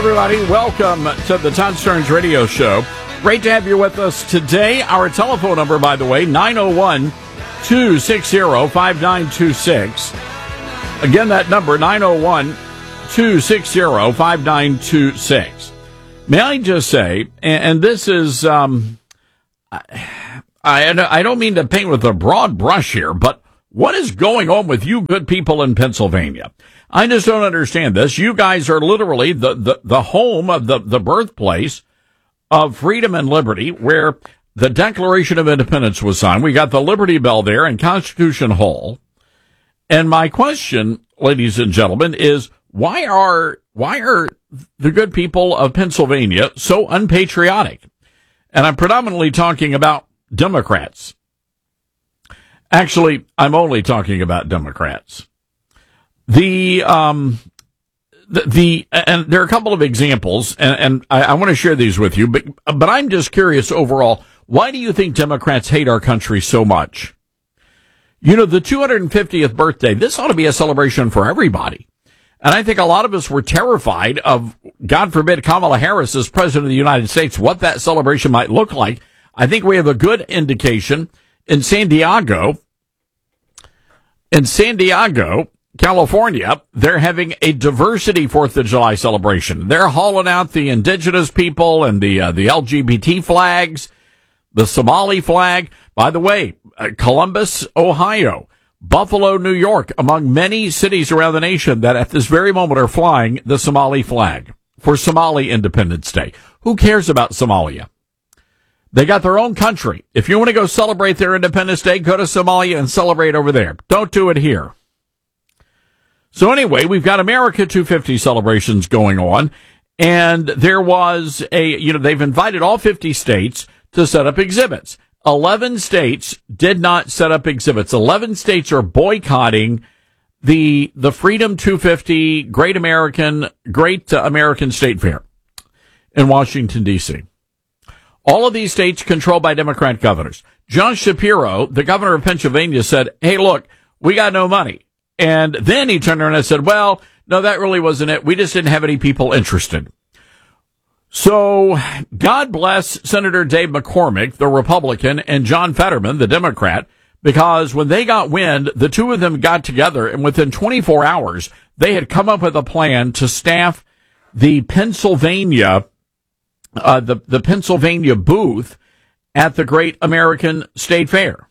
everybody. Welcome to the Todd Stearns Radio Show. Great to have you with us today. Our telephone number, by the way, 901-260-5926. Again, that number, 901-260-5926. May I just say, and this is, I don't mean to paint with a broad brush here, but what is going on with you good people in Pennsylvania? I just don't understand this. You guys are literally the home of the birthplace of freedom and liberty, where the Declaration of Independence was signed. We got the Liberty Bell there in Constitution Hall. And my question, ladies and gentlemen, is why are the good people of Pennsylvania so unpatriotic? And I'm predominantly talking about Democrats. Actually, I'm only talking about Democrats. And there are a couple of examples, and I want to share these with you, but I'm just curious overall, why do you think Democrats hate our country so much? You know, the 250th birthday, this ought to be a celebration for everybody. And I think a lot of us were terrified of, God forbid, Kamala Harris as president of the United States, what that celebration might look like. I think we have a good indication in San Diego, California, they're having a diversity 4th of July celebration. They're hauling out the indigenous people and the LGBT flags, the Somali flag. By the way, Columbus, Ohio, Buffalo, New York, among many cities around the nation that at this very moment are flying the Somali flag for Somali Independence Day. Who cares about Somalia? They got their own country. If you want to go celebrate their Independence Day, go to Somalia and celebrate over there. Don't do it here. So anyway, we've got America 250 celebrations going on, and there was they've invited all 50 states to set up exhibits. 11 states did not set up exhibits. 11 states are boycotting the Freedom 250 Great American State Fair in Washington, D.C. All of these states controlled by Democrat governors. John Shapiro, the governor of Pennsylvania, said, hey, look, we got no money. And then he turned around and said, well, no, that really wasn't it. We just didn't have any people interested. So God bless Senator Dave McCormick, the Republican, and John Fetterman, the Democrat, because when they got wind, the two of them got together, and within 24 hours, they had come up with a plan to staff the Pennsylvania booth at the Great American State Fair.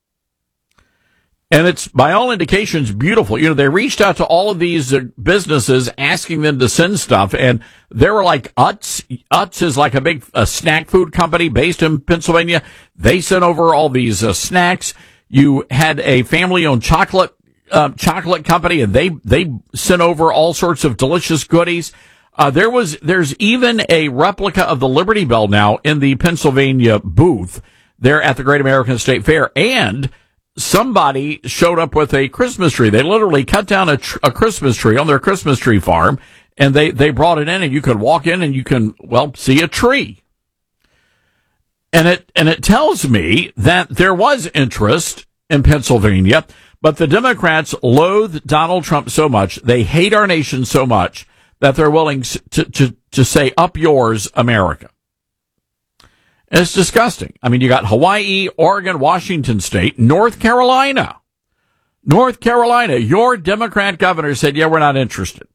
And it's, by all indications, beautiful. You know, they reached out to all of these businesses asking them to send stuff, and they were like Utz. Utz is like a big snack food company based in Pennsylvania. They sent over all these snacks. You had a family-owned chocolate company, and they sent over all sorts of delicious goodies. There's even a replica of the Liberty Bell now in the Pennsylvania booth there at the Great American State Fair, and somebody showed up with a Christmas tree. They literally cut down a Christmas tree on their Christmas tree farm, and they brought it in, and you could walk in and you can, see a tree. And it tells me that there was interest in Pennsylvania, but the Democrats loathe Donald Trump so much, they hate our nation so much, that they're willing to say, up yours, America. And it's disgusting. I mean, you got Hawaii, Oregon, Washington State, North Carolina. Your Democrat governor said, yeah, we're not interested.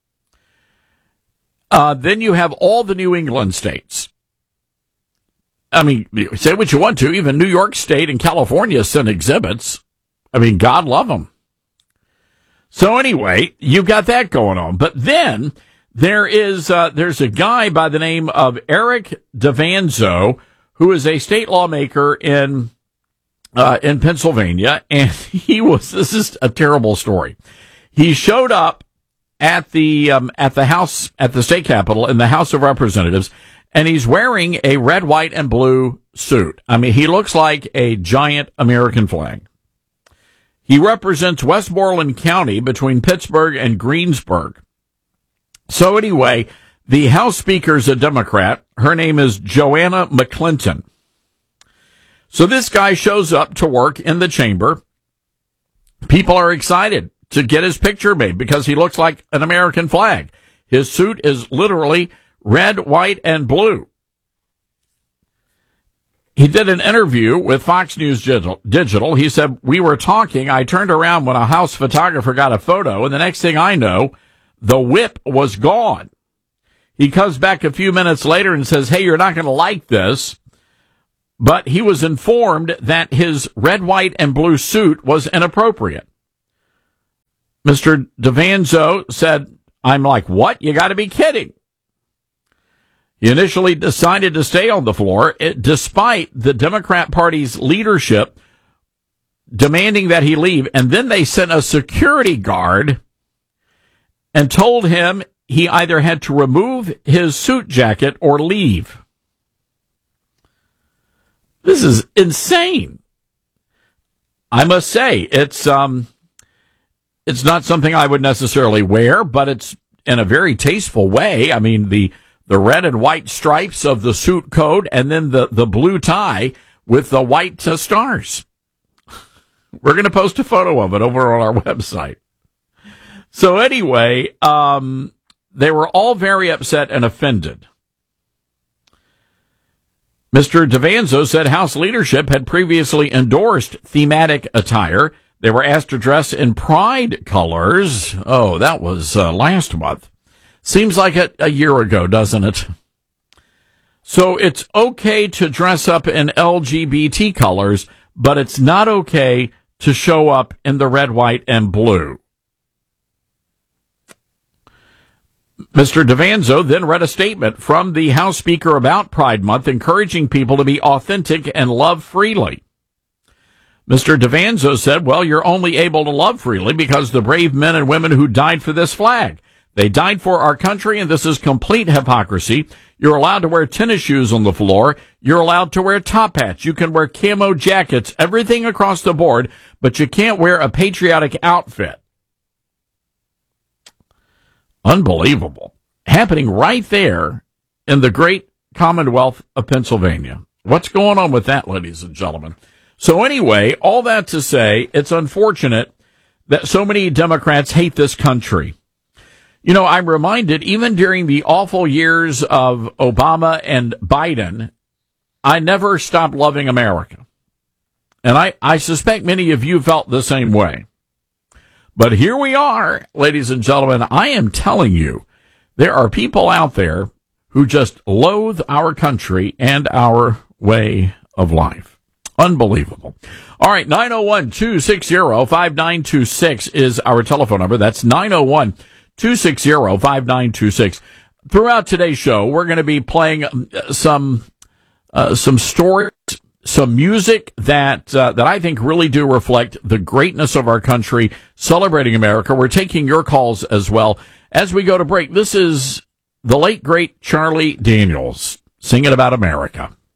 Then you have all the New England states. I mean, say what you want to. Even New York State and California sent exhibits. I mean, God love them. So anyway, you've got that going on. But then there's a guy by the name of Eric DeVanzo, who is a state lawmaker in Pennsylvania, and this is a terrible story. He showed up at the House, at the state capitol in the House of Representatives, and he's wearing a red, white, and blue suit. I mean, he looks like a giant American flag. He represents Westmoreland County between Pittsburgh and Greensburg. So anyway, the House Speaker is a Democrat. Her name is Joanna McClinton. So this guy shows up to work in the chamber. People are excited to get his picture made because he looks like an American flag. His suit is literally red, white, and blue. He did an interview with Fox News Digital. He said, we were talking. I turned around when a house photographer got a photo, and the next thing I know, the whip was gone. He comes back a few minutes later and says, hey, you're not going to like this. But he was informed that his red, white, and blue suit was inappropriate. Mr. DeVanzo said, I'm like, what? You got to be kidding. He initially decided to stay on the floor, despite the Democrat Party's leadership demanding that he leave. And then they sent a security guard and told him he either had to remove his suit jacket or leave. This is insane. I must say, it's not something I would necessarily wear, but it's in a very tasteful way. I mean, the red and white stripes of the suit coat, and then the blue tie with the white stars. We're going to post a photo of it over on our website. So anyway, they were all very upset and offended. Mr. DeVanzo said House leadership had previously endorsed thematic attire. They were asked to dress in pride colors. Oh, that was last month. Seems like a year ago, doesn't it? So it's okay to dress up in LGBT colors, but it's not okay to show up in the red, white, and blue. Mr. DeVanzo then read a statement from the House Speaker about Pride Month, encouraging people to be authentic and love freely. Mr. DeVanzo said, well, you're only able to love freely because the brave men and women who died for this flag. They died for our country, and this is complete hypocrisy. You're allowed to wear tennis shoes on the floor. You're allowed to wear top hats. You can wear camo jackets, everything across the board, but you can't wear a patriotic outfit. Unbelievable. Happening right there in the great Commonwealth of Pennsylvania. What's going on with that, ladies and gentlemen? So anyway, all that to say, it's unfortunate that so many Democrats hate this country. You know, I'm reminded, even during the awful years of Obama and Biden, I never stopped loving America. And I suspect many of you felt the same way. But here we are, ladies and gentlemen. I am telling you, there are people out there who just loathe our country and our way of life. Unbelievable. All right, 901-260-5926 is our telephone number. That's 901-260-5926. Throughout today's show, we're going to be playing some stories, some music that I think really do reflect the greatness of our country, celebrating America. We're taking your calls as well as we go to break. This is the late, great Charlie Daniels singing about America.